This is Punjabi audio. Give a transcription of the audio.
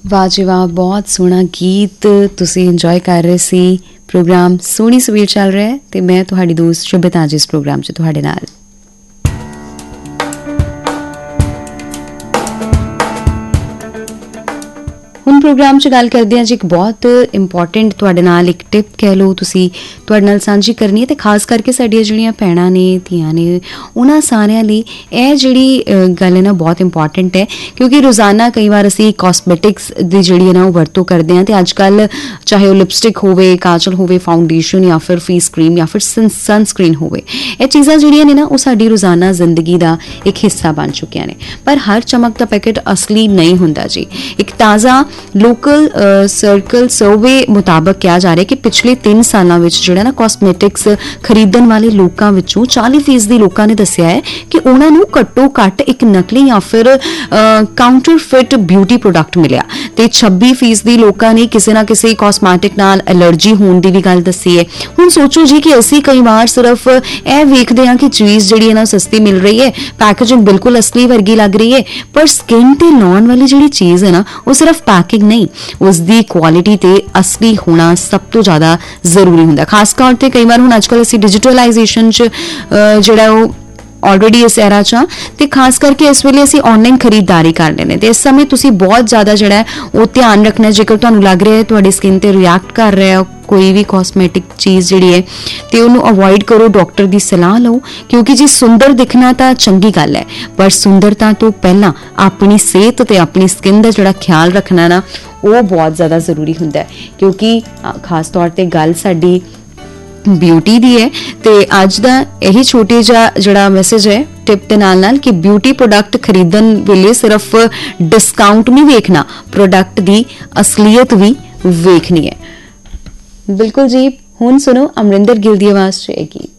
ਵਾਹ ਜੀ ਵਾਹ, ਬਹੁਤ ਸੋਹਣਾ ਗੀਤ ਤੁਸੀਂ ਇੰਜੋਏ ਕਰ ਰਹੇ ਸੀ। ਪ੍ਰੋਗਰਾਮ ਸੋਹਣੀ ਸਵੇਰ ਚੱਲ ਰਿਹਾ ਹੈ ਤੇ ਮੈਂ ਤੁਹਾਡੀ ਦੋਸਤ ਸ਼ੁਭਤਾ ਜੀ ਇਸ ਪ੍ਰੋਗਰਾਮ 'ਚ ਤੁਹਾਡੇ ਨਾਲ। ਹੁਣ ਪ੍ਰੋਗਰਾਮ 'ਚ ਗੱਲ ਕਰਦੇ ਹਾਂ ਜੀ ਇੱਕ ਬਹੁਤ ਇੰਪੋਰਟੈਂਟ ਤੁਹਾਡੇ ਨਾਲ ਇੱਕ ਟਿਪ ਕਹਿ ਲਓ ਤੁਸੀਂ, ਤੁਹਾਡੇ ਨਾਲ ਸਾਂਝੀ ਕਰਨੀ ਹੈ ਤੇ ਖਾਸ ਕਰਕੇ ਸਾਡੀਆਂ ਜਿਹੜੀਆਂ ਭੈਣਾਂ ਨੇ, ਧੀਆਂ ਨੇ, ਉਹਨਾਂ ਸਾਰਿਆਂ ਲਈ ਇਹ ਜਿਹੜੀ ਗੱਲ ਹੈ ਨਾ ਬਹੁਤ ਇੰਪੋਰਟੈਂਟ ਹੈ, ਕਿਉਂਕਿ ਰੋਜ਼ਾਨਾ ਕਈ ਵਾਰ ਅਸੀਂ ਕਾਸਮੈਟਿਕਸ ਦੀ ਜਿਹੜੀ ਹੈ ਨਾ ਉਹ ਵਰਤੋਂ ਕਰਦੇ ਹਾਂ ਤੇ ਅੱਜ ਕੱਲ੍ਹ ਚਾਹੇ ਉਹ ਲਿਪਸਟਿਕ ਹੋਵੇ, ਕਾਜਲ ਹੋਵੇ, ਫਾਊਂਡੇਸ਼ਨ ਜਾਂ ਫਿਰ ਫੇਸ ਕਰੀਮ ਜਾਂ ਫਿਰ ਸਨਸਕ੍ਰੀਨ ਹੋਵੇ, ਇਹ ਚੀਜ਼ਾਂ ਜਿਹੜੀਆਂ ਨੇ ਨਾ ਉਹ ਸਾਡੀ ਰੋਜ਼ਾਨਾ ਜ਼ਿੰਦਗੀ ਦਾ ਇੱਕ ਹਿੱਸਾ ਬਣ ਚੁੱਕੀਆਂ ਨੇ। ਪਰ ਹਰ ਚਮਕ ਦਾ ਪੈਕੇਟ ਅਸਲੀ ਨਹੀਂ ਹੁੰਦਾ ਜੀ। ਇੱਕ ਤਾਜ਼ਾ ਲੋਕਲ ਸਰਕਲ ਸਰਵੇ ਮੁਤਾਬਕ ਕਿਹਾ ਜਾ ਰਿਹਾ ਕਿ ਪਿਛਲੇ 3 ਸਾਲਾਂ ਵਿੱਚ ਜਿਹੜਾ ਨਾ ਕਾਸਮੈਟਿਕਸ ਖਰੀਦਣ ਵਾਲੇ ਲੋਕਾਂ ਵਿੱਚੋਂ 40% ਲੋਕਾਂ ਨੇ ਦੱਸਿਆ ਹੈ ਕਿ ਉਹਨਾਂ ਨੂੰ ਘੱਟੋ ਘੱਟ ਇੱਕ ਨਕਲੀ ਜਾਂ ਫਿਰ ਕਾਊਂਟਰਫਿਟ ਬਿਊਟੀ ਪ੍ਰੋਡਕਟ ਮਿਲਿਆ ਤੇ 26% ਲੋਕਾਂ ਨੇ ਕਿਸੇ ਨਾ ਕਿਸੇ ਕਾਸਮੈਟਿਕ ਨਾਲ ਐਲਰਜੀ ਹੋਣ ਦੀ ਵੀ ਗੱਲ ਦੱਸੀ ਹੈ। ਹੁਣ ਸੋਚੋ ਜੀ ਕਿ ਅਸੀਂ ਕਈ ਵਾਰ ਸਿਰਫ ਇਹ ਵੇਖਦੇ ਹਾਂ ਕਿ ਚੀਜ਼ ਜਿਹੜੀ ਹੈ ਨਾ ਸਸਤੀ ਮਿਲ ਰਹੀ ਹੈ, ਪੈਕੇਜਿੰਗ ਬਿਲਕੁਲ ਅਸਲੀ ਵਰਗੀ ਲੱਗ ਰਹੀ ਹੈ, ਪਰ ਸਕਿਨ ਤੇ ਲਾਉਣ ਵਾਲੀ ਜਿਹੜੀ ਚੀਜ਼ ਹੈ ਨਾ ਉਹ ਸਿਰਫ ਪੈਕਿੰਗ ਨਹੀਂ, ਉਸ ਦੀ ਕੁਆਲਿਟੀ ਤੇ ਅਸਲੀ ਹੋਣਾ ਸਭ ਤੋਂ ਜ਼ਿਆਦਾ ਜ਼ਰੂਰੀ ਹੁੰਦਾ। ਖਾਸ ਤੌਰ ਤੇ ਕਈ ਵਾਰ ਹੁਣ ਅੱਜ ਕੱਲ੍ਹ ਅਸੀਂ ਡਿਜੀਟਲਾਈਜੇਸ਼ਨ 'ਚ ਜਿਹੜਾ ਉਹ ਆਲਰੇਡੀ ਇਸ ਐਰਾ 'ਚ ਤੇ ਖਾਸ ਕਰਕੇ ਇਸ ਵੇਲੇ ਅਸੀਂ ਆਨਲਾਈਨ ਖਰੀਦਦਾਰੀ ਕਰ ਲੈਂਦੇ ਤੇ ਇਸ ਸਮੇਂ ਤੁਸੀਂ ਬਹੁਤ ਜ਼ਿਆਦਾ ਜਿਹੜਾ ਉਹ ਧਿਆਨ ਰੱਖਣਾ। ਜੇਕਰ ਤੁਹਾਨੂੰ ਲੱਗ ਰਿਹਾ ਹੈ ਤੁਹਾਡੀ ਸਕਿਨ ਤੇ ਰਿਐਕਟ ਕਰ ਰਿਹਾ ਕੋਈ ਵੀ ਕਾਸਮੈਟਿਕ ਚੀਜ਼ ਜਿਹੜੀ ਹੈ ਤੇ ਉਹਨੂੰ ਅਵੋਇਡ ਕਰੋ, ਡਾਕਟਰ ਦੀ ਸਲਾਹ ਲਓ, ਕਿਉਂਕਿ ਜੀ ਸੁੰਦਰ ਦਿਖਣਾ ਤਾਂ ਚੰਗੀ ਗੱਲ ਹੈ ਪਰ ਸੁੰਦਰਤਾ ਤੋਂ ਪਹਿਲਾਂ ਆਪਣੀ ਸਿਹਤ ਤੇ ਆਪਣੀ ਸਕਿਨ ਦਾ ਜਿਹੜਾ ਖਿਆਲ ਰੱਖਣਾ ਨਾ ਉਹ ਬਹੁਤ ਜ਼ਿਆਦਾ ਜ਼ਰੂਰੀ ਹੁੰਦਾ ਹੈ, ਕਿਉਂਕਿ ਖਾਸ ਤੌਰ ਤੇ ਗੱਲ ਸਾਡੀ ਬਿਊਟੀ ਦੀ ਹੈ। ਤੇ ਅੱਜ ਦਾ ਇਹੀ ਛੋਟੇ ਜਿਹਾ ਜਿਹੜਾ ਮੈਸੇਜ ਹੈ ਟਿਪ ਦੇ ਨਾਲ ਕਿ ਬਿਊਟੀ ਪ੍ਰੋਡਕਟ ਖਰੀਦਣ ਵੇਲੇ ਸਿਰਫ ਡਿਸਕਾਊਂਟ ਨਹੀਂ ਵੇਖਣਾ, ਪ੍ਰੋਡਕਟ ਦੀ ਅਸਲੀਅਤ ਵੀ ਵੇਖਣੀ ਹੈ। ਬਿਲਕੁਲ ਜੀ, ਹੁਣ ਸੁਣੋ ਅਮਰਿੰਦਰ ਗਿੱਲ ਦੀ ਆਵਾਜ਼ 'ਚ ਇਹ ਗੀਤ।